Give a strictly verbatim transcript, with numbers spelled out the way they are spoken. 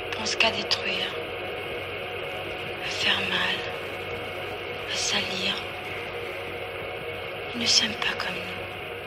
pense qu'à détruire, à faire mal, à salir. Ils ne s'aiment pas comme nous.